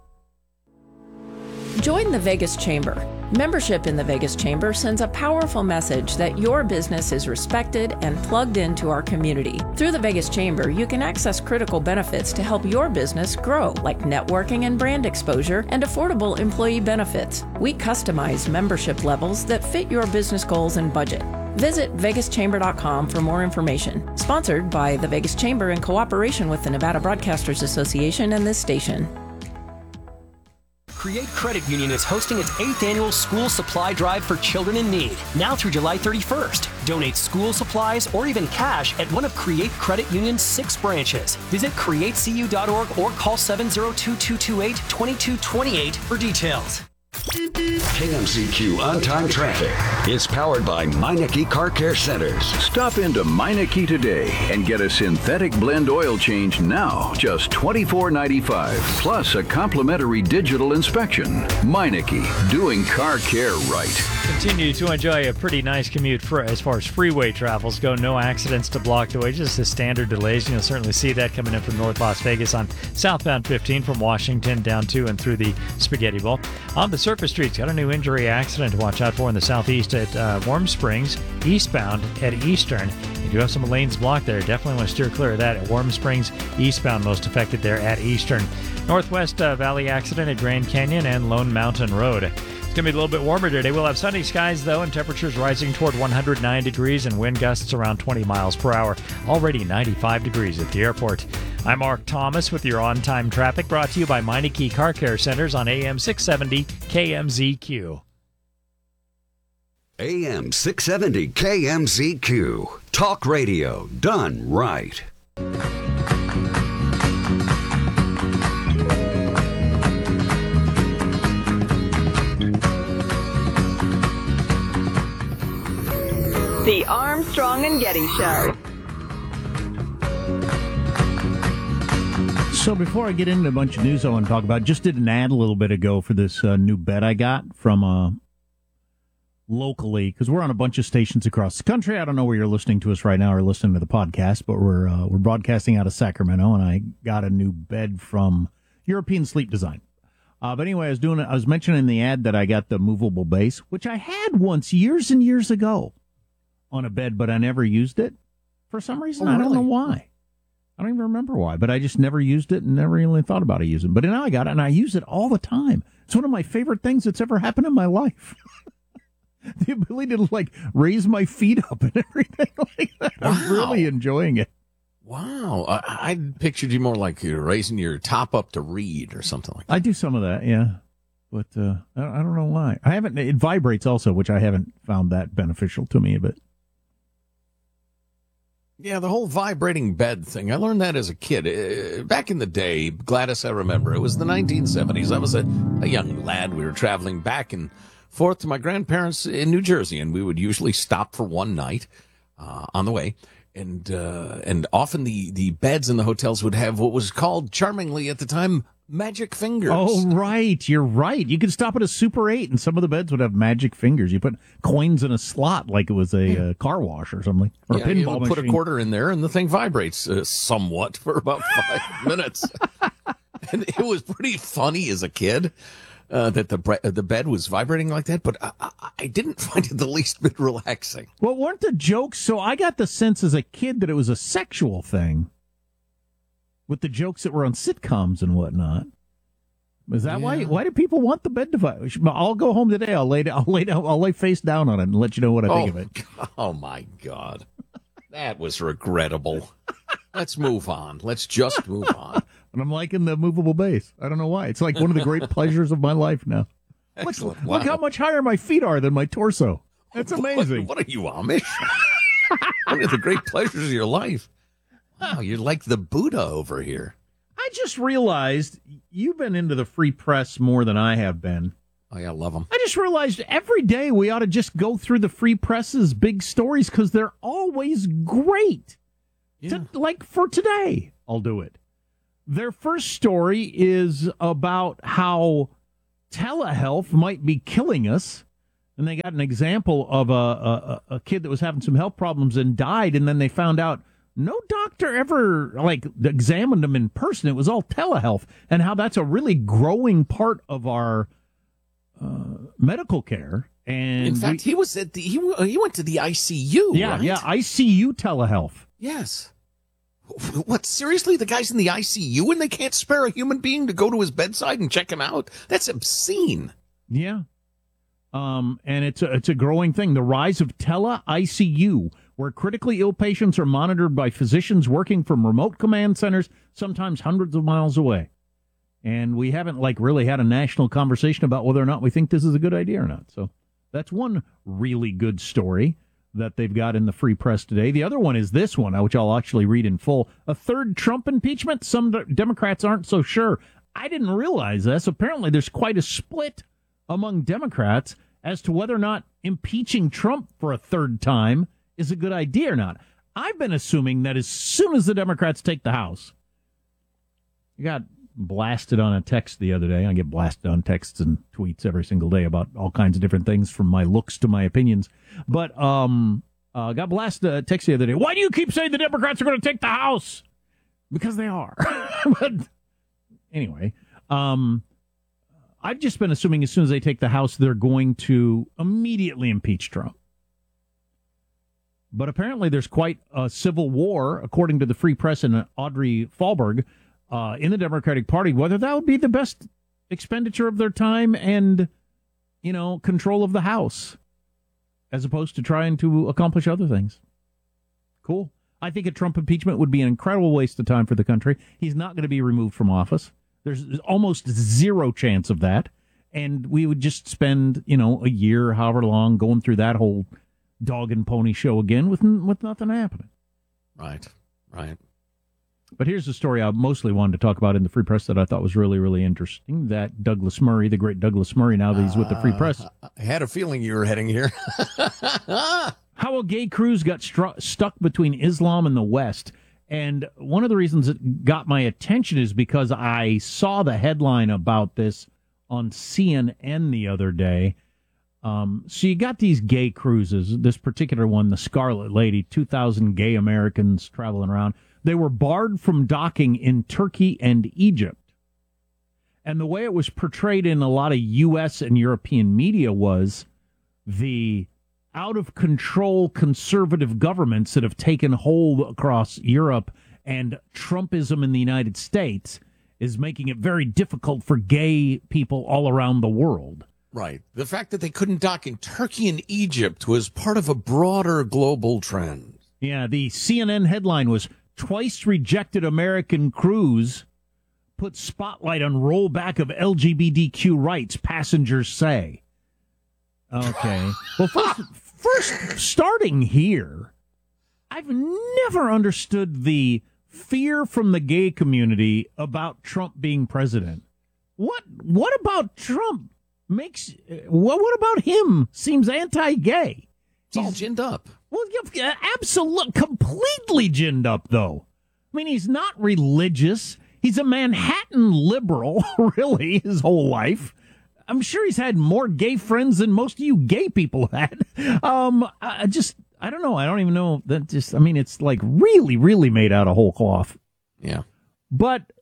Join the Vegas Chamber. Membership in the Vegas Chamber sends a powerful message that your business is respected and plugged into our community. Through the Vegas Chamber, you can access critical benefits to help your business grow, like networking and brand exposure and affordable employee benefits. We customize membership levels that fit your business goals and budget. Visit vegas chamber dot com for more information. Sponsored by the Vegas Chamber in cooperation with the Nevada Broadcasters Association and this station. Create Credit Union is hosting its eighth annual school supply drive for children in need, now through July thirty-first. Donate school supplies or even cash at one of Create Credit Union's six branches. Visit create c u dot org or call seven oh two, two two eight, two two two eight for details. K M Z Q On-Time Traffic is powered by Meineke Car Care Centers. Stop into Meineke today and get a synthetic blend oil change now, just twenty-four ninety-five, plus a complimentary digital inspection. Meineke, doing car care right. Continue to enjoy a pretty nice commute for as far as freeway travels go. No accidents to block the way, just the standard delays. You'll certainly see that coming in from North Las Vegas on southbound fifteen from Washington down to and through the Spaghetti Bowl. On the surface streets, got a new injury accident to watch out for in the southeast at uh, Warm Springs, eastbound at Eastern. You do have some lanes blocked there. Definitely want to steer clear of that at Warm Springs, eastbound, most affected there at Eastern. Northwest uh, Valley accident at Grand Canyon and Lone Mountain Road. It's going to be a little bit warmer today. We'll have sunny skies, though, and temperatures rising toward one hundred nine degrees and wind gusts around twenty miles per hour. Already ninety-five degrees at the airport. I'm Mark Thomas with your on-time traffic, brought to you by Meineke Car Care Centers on A M six seventy K M Z Q. A M six seventy K M Z Q. Talk radio done right. The Armstrong and Getty Show. So before I get into a bunch of news I want to talk about, just did an ad a little bit ago for this uh, new bed I got from uh, locally, because we're on a bunch of stations across the country. I don't know where you're listening to us right now or listening to the podcast, but we're uh, we're broadcasting out of Sacramento, and I got a new bed from European Sleep Design. Uh, but anyway, I was doing I was mentioning in the ad that I got the movable base, which I had once years and years ago on a bed, but I never used it for some reason. Oh, I don't really? know why. I don't even remember why, but I just never used it and never really thought about it using it. But now I got it, and I use it all the time. It's one of my favorite things that's ever happened in my life. The ability to, like, raise my feet up and everything like that. Wow. I'm really enjoying it. Wow. I, I pictured you more like you're raising your top up to read or something like that. I do some of that, yeah. But uh, I, I don't know why. I haven't. It vibrates also, which I haven't found that beneficial to me, but. Yeah, the whole vibrating bed thing. I learned that as a kid. Uh, back in the day, Gladys, I remember, it was the nineteen seventies. I was a, a young lad. We were traveling back and forth to my grandparents in New Jersey, and we would usually stop for one night uh, on the way. And uh, and often the, the beds in the hotels would have what was called, charmingly at the time, magic fingers. Oh, right. You're right. You could stop at a Super eight, and some of the beds would have magic fingers. You put coins in a slot like it was a yeah. uh, car wash or something. Or yeah, a pinball you would machine. put a quarter in there, and the thing vibrates uh, somewhat for about five minutes. And it was pretty funny as a kid uh, that the bre- the bed was vibrating like that, but I, I, I didn't find it the least bit relaxing. Well, weren't the jokes... So I got the sense as a kid that it was a sexual thing with the jokes that were on sitcoms and whatnot. Is that yeah. why? Why do people want the bed to vibrate? I'll go home today. I'll lay. I'll lay down. I'll lay face down on it and let you know what I oh, think of it. Oh my God, that was regrettable. Let's move on. Let's just move on. And I'm liking the movable base. I don't know why. It's like one of the great pleasures of my life now. Excellent. Look, Wow. look how much higher my feet are than my torso. That's amazing. What, what are you, Amish? One of the great pleasures of your life. Wow, you're like the Buddha over here. I just realized you've been into the free press more than I have been. Oh, yeah, I love them. I just realized every day we ought to just go through the free press's big stories because they're always great. Yeah. To, like for today, I'll do it. Their first story is about how telehealth might be killing us. And they got an example of a, a, a kid that was having some health problems and died. And then they found out no doctor ever like examined him in person. It was all telehealth, and how that's a really growing part of our uh, medical care. And in fact, we, he was at the he, he went to the I C U. yeah, right? yeah, I C U telehealth. Yes. What, seriously? The guy's in the I C U and they can't spare a human being to go to his bedside and check him out? That's obscene. Yeah. Um, and it's a, it's a growing thing. The rise of tele-I C U, where critically ill patients are monitored by physicians working from remote command centers, sometimes hundreds of miles away. And we haven't, like, really had a national conversation about whether or not we think this is a good idea or not. So that's one really good story that they've got in the free press today. The other one is this one, which I'll actually read in full. A third Trump impeachment? Some de- Democrats aren't so sure. I didn't realize this. Apparently there's quite a split among Democrats as to whether or not impeaching Trump for a third time is a good idea or not. I've been assuming that as soon as the Democrats take the House, you got blasted on a text the other day. I get blasted on texts and tweets every single day about all kinds of different things, from my looks to my opinions. But um, uh, got blasted uh, text the other day. Why do you keep saying the Democrats are going to take the House? Because they are. But anyway, um, I've just been assuming as soon as they take the House, they're going to immediately impeach Trump. But apparently there's quite a civil war, according to the Free Press and Audrey Fahlberg, uh, in the Democratic Party, whether that would be the best expenditure of their time and, you know, control of the House, as opposed to trying to accomplish other things. Cool. I think a Trump impeachment would be an incredible waste of time for the country. He's not going to be removed from office. There's almost zero chance of that. And we would just spend, you know, a year, however long, going through that whole dog and pony show again with with nothing happening. Right, right. But here's the story I mostly wanted to talk about in the Free Press that I thought was really, really interesting. That Douglas Murray, the great Douglas Murray, now that he's with the Free Press. Uh, I had a feeling you were heading here. How a gay cruise got stru- stuck between Islam and the West. And one of the reasons it got my attention is because I saw the headline about this on C N N the other day. Um, so you got these gay cruises, this particular one, the Scarlet Lady, two thousand gay Americans traveling around. They were barred from docking in Turkey and Egypt. And the way it was portrayed in a lot of U S and European media was the out-of-control conservative governments that have taken hold across Europe, and Trumpism in the United States is making it very difficult for gay people all around the world. Right. The fact that they couldn't dock in Turkey and Egypt was part of a broader global trend. Yeah, the C N N headline was, "Twice Rejected American Cruise Put Spotlight on Rollback of L G B T Q Rights, Passengers Say." Okay. Well, first, first, starting here, I've never understood the fear from the gay community about Trump being president. What, what about Trump makes, what, what about him seems anti-gay? It's all ginned up. Well, yeah, absolutely, completely ginned up, though. I mean, he's not religious. He's a Manhattan liberal, really, his whole life. I'm sure he's had more gay friends than most of you gay people have had. Um, I just, I don't know. I don't even know. That just, I mean, it's like really, really made out of whole cloth. Yeah. But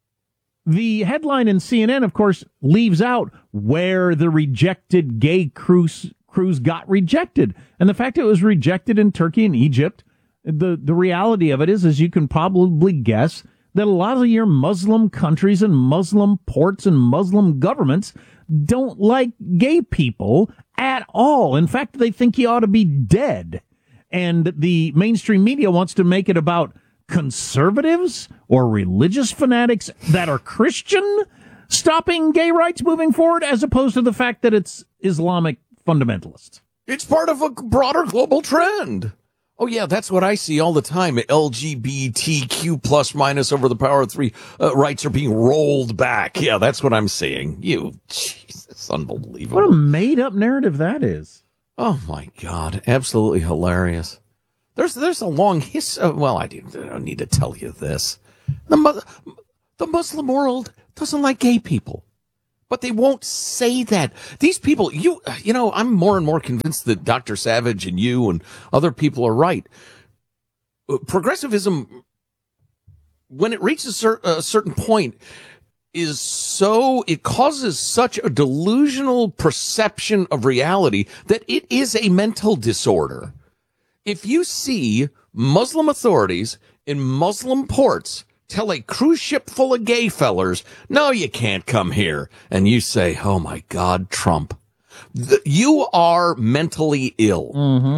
the headline in C N N, of course, leaves out where the rejected gay cruise cruise got rejected. And the fact it was rejected in Turkey and Egypt, the, the reality of it is, as you can probably guess, that a lot of your Muslim countries and Muslim ports and Muslim governments don't like gay people at all. In fact, they think he ought to be dead. And the mainstream media wants to make it about conservatives or religious fanatics that are Christian stopping gay rights moving forward, as opposed to the fact that it's Islamic fundamentalists. It's part of a broader global trend. Oh, yeah, that's what I see all the time. L G B T Q plus minus over the power of three uh, rights are being rolled back. Yeah, that's what I'm seeing. You, Jesus, unbelievable. What a made-up narrative that is. Oh, my God. Absolutely hilarious. There's there's a long history. Uh, well, I don't need to tell you this. The, mu- the Muslim world doesn't like gay people. But they won't say that. These people, you you know, I'm more and more convinced that Doctor Savage and you and other people are right. Progressivism, when it reaches a, cer- a certain point, is so, it causes such a delusional perception of reality that it is a mental disorder. If you see Muslim authorities in Muslim ports tell a cruise ship full of gay fellers, no, you can't come here, and you say, oh my God, Trump, the, you are mentally ill. Mm-hmm.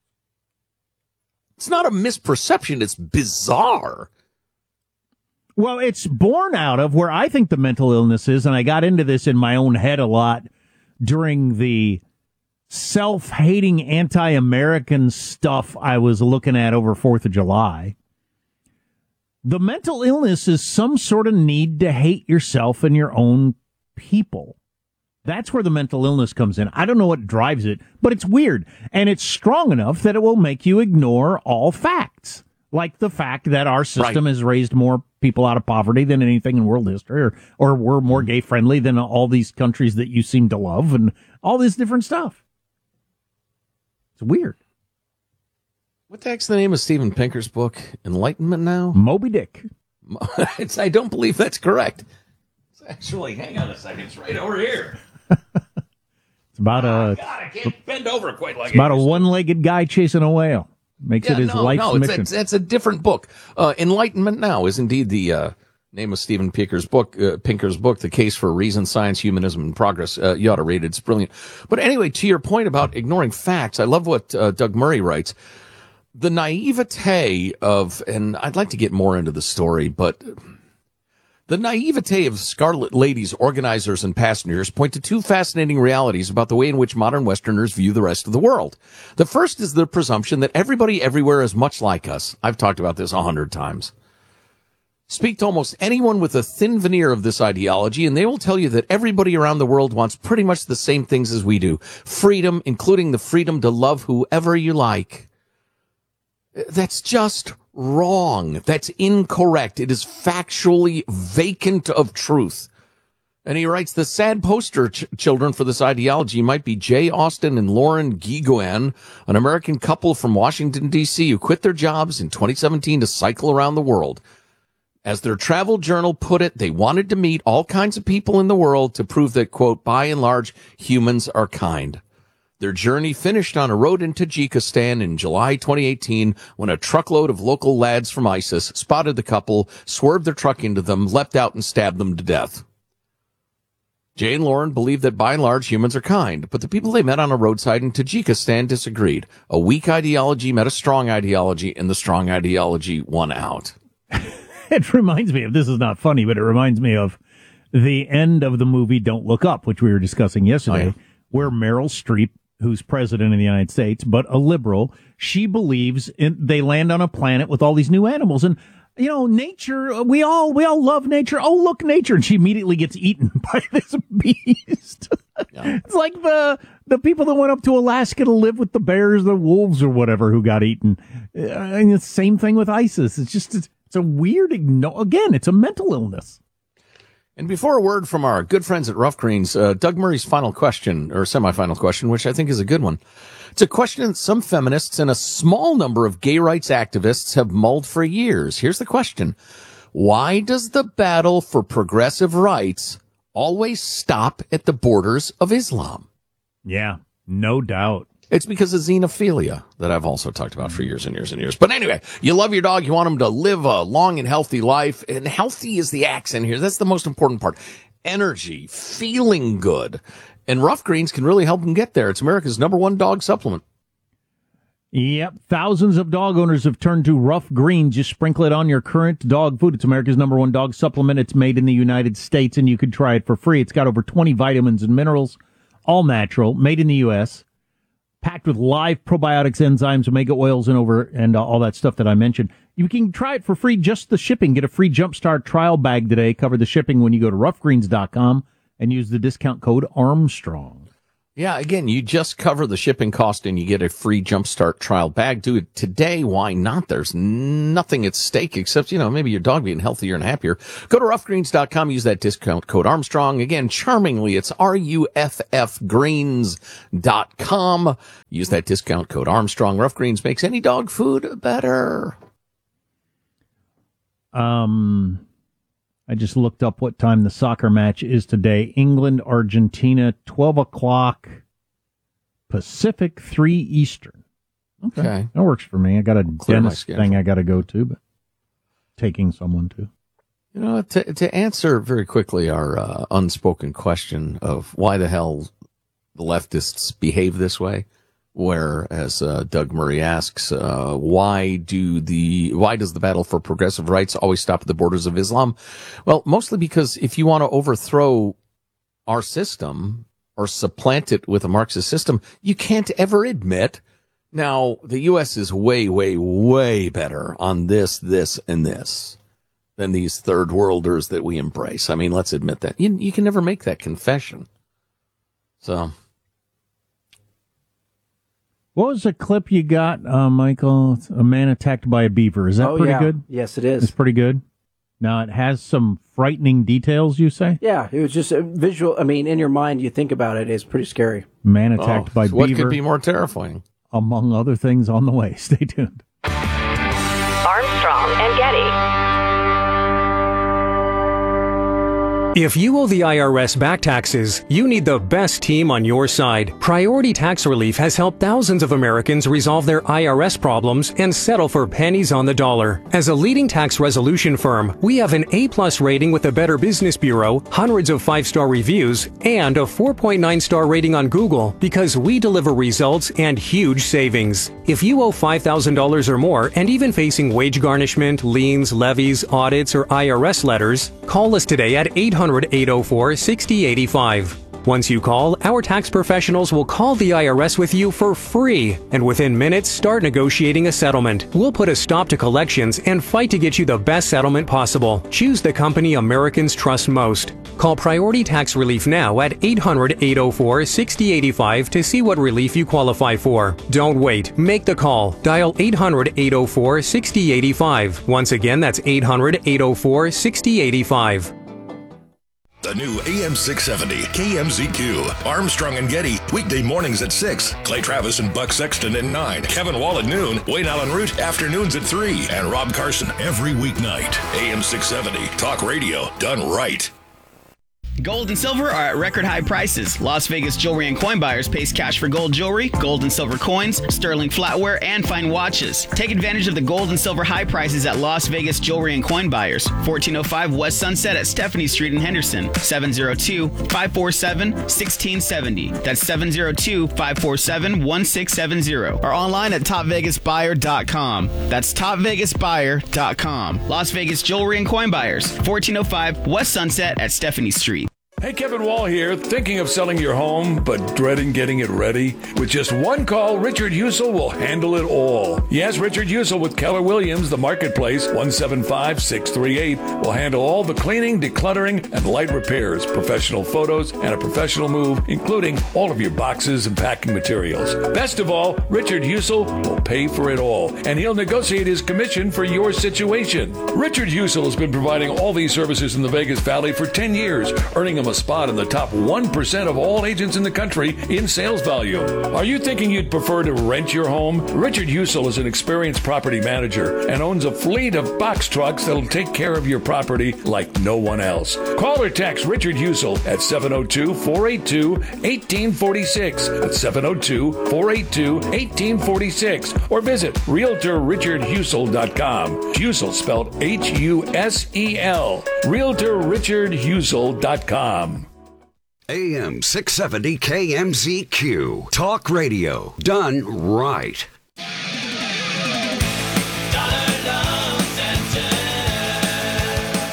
It's not a misperception, it's bizarre. Well, it's born out of where I think the mental illness is, and I got into this in my own head a lot during the self-hating anti-American stuff I was looking at over fourth of July. The mental illness is some sort of need to hate yourself and your own people. That's where the mental illness comes in. I don't know what drives it, but it's weird. And it's strong enough that it will make you ignore all facts. Like the fact that our system right. has raised more people out of poverty than anything in world history, or, or we're more gay friendly than all these countries that you seem to love, and all this different stuff. It's weird. What the heck's the name of Steven Pinker's book? Enlightenment Now? Moby Dick. it's, I don't believe that's correct. It's actually, hang on a second, it's right over here. It's about oh, a... God, I can't bend over quite like It's about a one-legged guy chasing a whale. Makes yeah, it his no, life's no, it's, mission. It's, it's a different book. Uh, Enlightenment Now is indeed the uh, name of Steven Pinker's book, uh, Pinker's book, The Case for Reason, Science, Humanism, and Progress. Uh, you ought to read it. It's brilliant. But anyway, to your point about ignoring facts, I love what uh, Doug Murray writes. The naivete of, and I'd like to get more into the story, but the naivete of Scarlet Ladies organizers and passengers point to two fascinating realities about the way in which modern Westerners view the rest of the world. The first is the presumption that everybody everywhere is much like us. I've talked about this a hundred times. Speak to almost anyone with a thin veneer of this ideology, and they will tell you that everybody around the world wants pretty much the same things as we do. Freedom, including the freedom to love whoever you like. That's just wrong. That's incorrect. It is factually vacant of truth. And he writes, the sad poster ch- children for this ideology might be Jay Austen and Lauren Guiguan, an American couple from Washington, D C, who quit their jobs in twenty seventeen to cycle around the world. As their travel journal put it, they wanted to meet all kinds of people in the world to prove that, quote, by and large, humans are kind. Their journey finished on a road in Tajikistan in July twenty eighteen when a truckload of local lads from ISIS spotted the couple, swerved their truck into them, leapt out and stabbed them to death. Jay and Lauren believed that by and large humans are kind, but the people they met on a roadside in Tajikistan disagreed. A weak ideology met a strong ideology, and the strong ideology won out. It reminds me of, this is not funny, but it reminds me of the end of the movie Don't Look Up, which we were discussing yesterday, oh, yeah. where Meryl Streep, who's president of the United States, but a liberal, she believes in, they land on a planet with all these new animals. And, you know, nature, we all, we all love nature. Oh, look, nature. And she immediately gets eaten by this beast. Yeah. It's like the, the people that went up to Alaska to live with the bears, the wolves or whatever who got eaten. And it's the same thing with ISIS. It's just, it's, it's a weird, igno- again, it's a mental illness. And before a word from our good friends at Rough Greens, uh, Doug Murray's final question, or semi-final question, which I think is a good one. It's a question that some feminists and a small number of gay rights activists have mulled for years. Here's the question. Why does the battle for progressive rights always stop at the borders of Islam? Yeah, no doubt. It's because of xenophilia that I've also talked about for years and years and years. But anyway, you love your dog. You want him to live a long and healthy life. And healthy is the accent here. That's the most important part. Energy, feeling good. And Rough Greens can really help him get there. It's America's number one dog supplement. Yep. Thousands of dog owners have turned to Rough Greens. Just sprinkle it on your current dog food. It's America's number one dog supplement. It's made in the United States, and you can try it for free. It's got over twenty vitamins and minerals, all natural, made in the U S, packed with live probiotics, enzymes, omega oils, and over and uh, all that stuff that I mentioned. You can try it for free, just the shipping. Get a free Jumpstart trial bag today. Cover the shipping when you go to rough greens dot com and use the discount code Armstrong. Yeah, again, you just cover the shipping cost and you get a free Jumpstart trial bag. Do it today. Why not? There's nothing at stake except, you know, maybe your dog being healthier and happier. Go to rough greens dot com. Use that discount code Armstrong. Again, charmingly, it's R U F F greens dot com. Use that discount code Armstrong. Rough Greens makes any dog food better. Um, I just looked up what time the soccer match is today. England, Argentina, twelve o'clock Pacific, three Eastern. Okay. okay. That works for me. I got a Clear dentist thing I got to go to, but taking someone to. You know, to, to answer very quickly our uh, unspoken question of why the hell the leftists behave this way, where, as uh, Doug Murray asks, uh, why do the why does the battle for progressive rights always stop at the borders of Islam? Well, mostly because if you want to overthrow our system or supplant it with a Marxist system, you can't ever admit. Now, the U S is way, way, way better on this, this, and this than these third worlders that we embrace. I mean, let's admit that. You, you can never make that confession. So... What was the clip you got, uh, Michael? It's a man attacked by a beaver. Is that oh, pretty yeah. good? Yes, it is. It's pretty good. Now, it has some frightening details, you say? Yeah, it was just a visual. I mean, in your mind, you think about it, it's pretty scary. Man attacked oh, by so beaver. What could be more terrifying? Among other things on the way. Stay tuned. Armstrong and Getty. If you owe the I R S back taxes, you need the best team on your side. Priority Tax Relief has helped thousands of Americans resolve their I R S problems and settle for pennies on the dollar. As a leading tax resolution firm, we have an A-plus rating with the Better Business Bureau, hundreds of five-star reviews, and a four point nine star rating on Google because we deliver results and huge savings. If you owe five thousand dollars or more and even facing wage garnishment, liens, levies, audits, or I R S letters, call us today at eight hundred, eight oh four, six oh eight five. Once you call, our tax professionals will call the I R S with you for free, and within minutes start negotiating a settlement. We'll put a stop to collections and fight to get you the best settlement possible. Choose the company Americans trust most. Call Priority Tax Relief now at eight hundred, eight oh four, six oh eight five to see what relief you qualify for. Don't wait. Make the call. Dial eight hundred, eight oh four, six oh eight five. Once again, that's eight hundred, eight oh four, six oh eight five. The new A M six seventy K M Z Q. Armstrong and Getty, weekday mornings at six. Clay Travis and Buck Sexton at nine. Kevin Wall at noon. Wayne Allen Root, afternoons at three. And Rob Carson every weeknight. A M six seventy, talk radio done right. Gold and silver are at record high prices. Las Vegas Jewelry and Coin Buyers pays cash for gold jewelry, gold and silver coins, sterling flatware, and fine watches. Take advantage of the gold and silver high prices at Las Vegas Jewelry and Coin Buyers, fourteen oh five West Sunset at Stephanie Street in Henderson, seven oh two, five four seven, one six seven oh. That's seven oh two, five four seven, one six seven oh. Or online at top vegas buyer dot com. That's top vegas buyer dot com. Las Vegas Jewelry and Coin Buyers, fourteen oh five West Sunset at Stephanie Street. Hey, Kevin Wall here. Thinking of selling your home, but dreading getting it ready? With just one call, Richard Husel will handle it all. Yes, Richard Husel with Keller Williams, the marketplace, one seven five, six three eight, will handle all the cleaning, decluttering, and light repairs, professional photos, and a professional move, including all of your boxes and packing materials. Best of all, Richard Husel will pay for it all, and he'll negotiate his commission for your situation. Richard Husel has been providing all these services in the Vegas Valley for ten years, earning him a spot in the top one percent of all agents in the country in sales value. Are you thinking you'd prefer to rent your home? Richard Husel is an experienced property manager and owns a fleet of box trucks that'll take care of your property like no one else. Call or text Richard Husel at seven oh two, four eight two, one eight four six. That's seven oh two, four eight two, one eight four six. Or visit realtor richard husel dot com. Husel spelled H U S E L. realtor richard husel dot com. A M six seventy K M Z Q. Talk radio done right.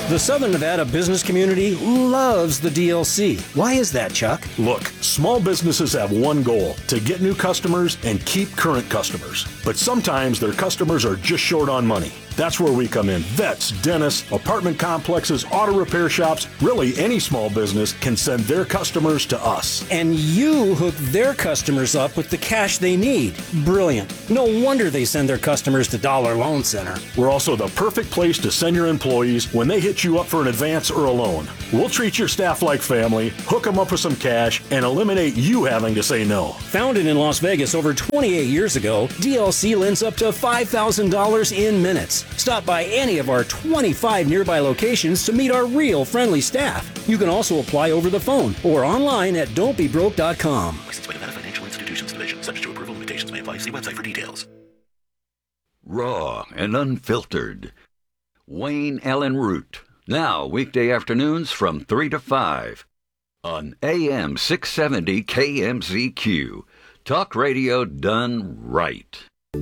The Southern Nevada business community loves the D L C. Why is that, Chuck? Look, small businesses have one goal, to get new customers and keep current customers. But sometimes their customers are just short on money. That's where we come in. Vets, dentists, apartment complexes, auto repair shops, really any small business can send their customers to us. And you hook their customers up with the cash they need. Brilliant. No wonder they send their customers to Dollar Loan Center. We're also the perfect place to send your employees when they hit you up for an advance or a loan. We'll treat your staff like family, hook them up with some cash, and eliminate you having to say no. Founded in Las Vegas over twenty-eight years ago, D L C lends up to five thousand dollars in minutes. Stop by any of our twenty-five nearby locations to meet our real friendly staff. You can also apply over the phone or online at don't be broke dot com. Licensed by Nevada Financial Institutions Division. Subject to approval, limitations may apply. See website for details. Raw and unfiltered. Wayne Allen Root. Now, weekday afternoons from three to five on A M six seventy K M Z Q. Talk radio done right.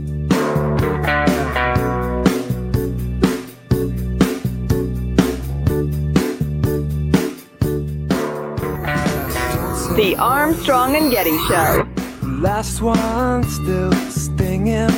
The Armstrong and Getty Show. Last one still stinging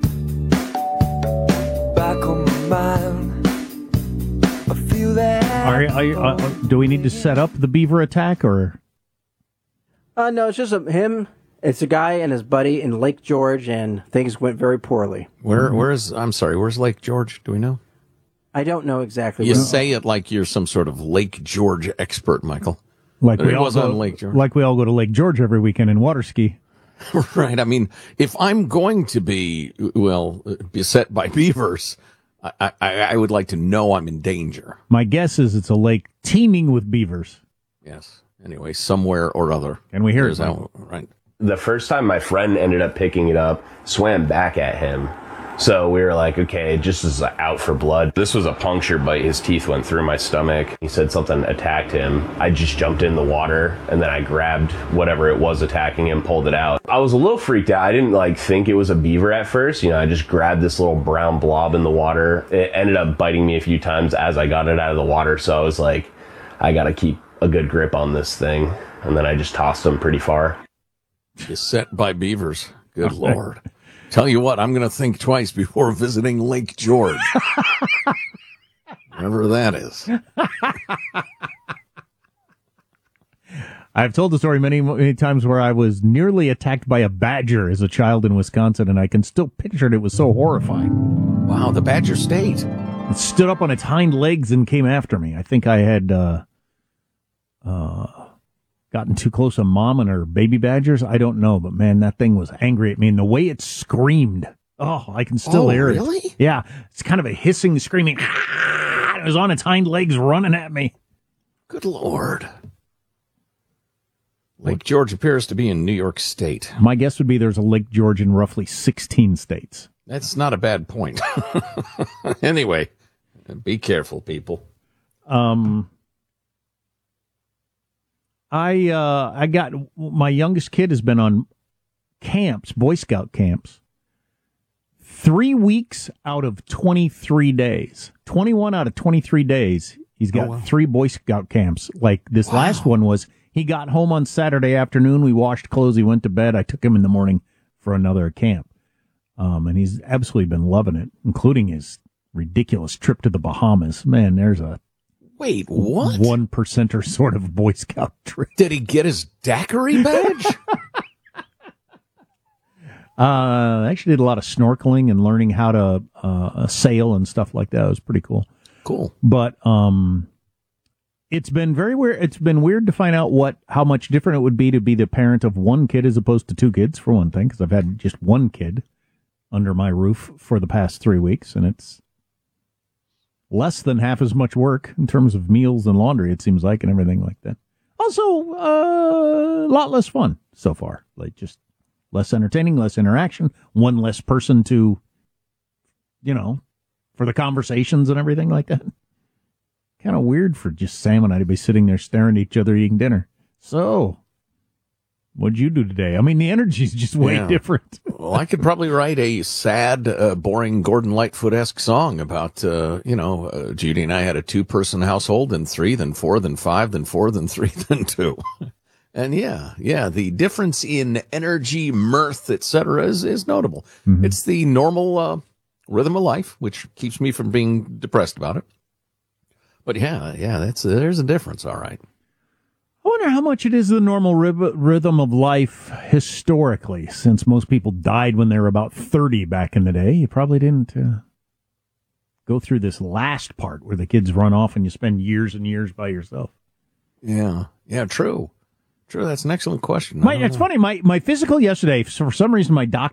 back on my mind. I feel that. Are, are, uh, do we need to set up the beaver attack, or? Uh, no, it's just a, him. It's a guy and his buddy in Lake George, and things went very poorly. Where, where's? I'm sorry. Where's Lake George? Do we know? I don't know exactly. You where. say it like you're some sort of Lake George expert, Michael. Like we it all was go, on Lake George. Like we all go to Lake George every weekend and water ski. Right. I mean, if I'm going to be, well, beset by beavers, I, I, I would like to know I'm in danger. My guess is it's a lake teeming with beavers. Yes. Anyway, somewhere or other. And we hear it. That, right. The first time my friend ended up picking it up, swam back at him. So we were like, okay, just is out for blood. This was a puncture bite. His teeth went through my stomach. He said something attacked him. I just jumped in the water and then I grabbed whatever it was attacking him, pulled it out. I was a little freaked out. I didn't like think it was a beaver at first. You know, I just grabbed this little brown blob in the water. It ended up biting me a few times as I got it out of the water. So I was like, I got to keep a good grip on this thing. And then I just tossed him pretty far. Beset by beavers. Good Lord. Tell you what, I'm going to think twice before visiting Lake George. Wherever that is. I've told the story many, many times where I was nearly attacked by a badger as a child in Wisconsin, and I can still picture it. It was so horrifying. Wow, the badger stayed. It stood up on its hind legs and came after me. I think I had uh, uh, gotten too close to Mom and her baby badgers. I don't know, but man, that thing was angry at me. And the way it screamed, oh, I can still oh, hear it. Really? Yeah, it's kind of a hissing, screaming. It was on its hind legs running at me. Good Lord. Lake George appears to be in New York State. My guess would be there's a Lake George in roughly sixteen states. That's not a bad point. Anyway, be careful, people. Um, I uh, I got my youngest kid has been on camps, Boy Scout camps, three weeks out of twenty-three days. twenty-one out of twenty-three days, he's got oh, wow. three Boy Scout camps. Like this wow. last one was, he got home on Saturday afternoon. We washed clothes. He went to bed. I took him in the morning for another camp. Um, and he's absolutely been loving it, including his ridiculous trip to the Bahamas. Man, there's a wait, what? One percenter sort of Boy Scout trip. Did he get his daiquiri badge? uh, actually did a lot of snorkeling and learning how to uh, sail and stuff like that. It was pretty cool. Cool. But um, it's been very weird. It's been weird to find out what how much different it would be to be the parent of one kid as opposed to two kids, for one thing, because I've had just one kid under my roof for the past three weeks, and it's less than half as much work in terms of meals and laundry, it seems like, and everything like that. Also, uh, a lot less fun so far. Like, just less entertaining, less interaction, one less person to, you know, for the conversations and everything like that. Kind of weird for just Sam and I to be sitting there staring at each other eating dinner. So, what'd you do today? I mean, the energy's just way yeah. different. Well, I could probably write a sad, uh, boring Gordon Lightfoot-esque song about, uh, you know, uh, Judy and I had a two-person household, then three, then four, then five, then four, then three, then two. And yeah, yeah, the difference in energy, mirth, et cetera is, is notable. Mm-hmm. It's the normal uh, rhythm of life, which keeps me from being depressed about it. But yeah, yeah, that's there's a difference, all right. I wonder how much it is the normal rib- rhythm of life historically, since most people died when they were about thirty back in the day. You probably didn't uh, go through this last part where the kids run off and you spend years and years by yourself. Yeah, yeah, true. True, that's an excellent question. My, it's funny, my, my physical yesterday, for some reason my doctor